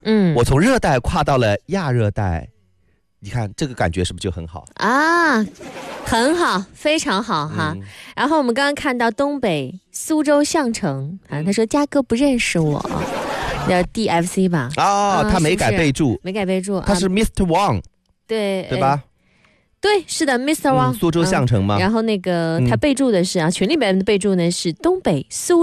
我从热带跨到了亚热带，你看这个感觉是不是就很好啊？很好，非常好哈。然后我们刚刚看到东北苏州项城啊，他说嘉哥不认识我，叫 DFC 吧？ 他没改备注， 没改备注， 他是 Mr. Wang， 对吧？ 对，是的 ，Mr. Wang， 苏州项城吗？ 然后那个他备注的是啊，群里面的备注呢是东北苏。